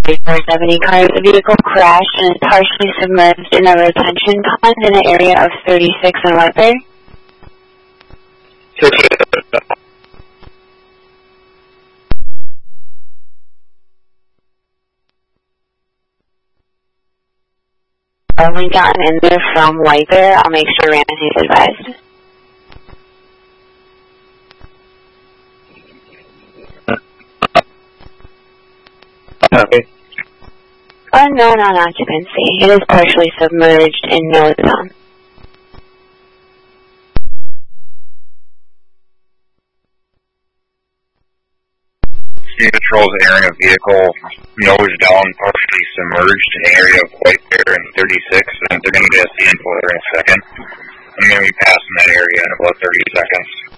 470 car, the vehicle crashed and is partially submerged in a retention pond in the area of 36 and Weber. Only gotten in there from Wiper. I'll make sure Ramsey's advised. Okay. Unknown on occupancy. It is partially submerged in no zone. Patrols airing a vehicle nose down, partially submerged in the area of White Bear and 36, and they're going to get a sample here in a second. I'm going to be passing that area in about 30 seconds.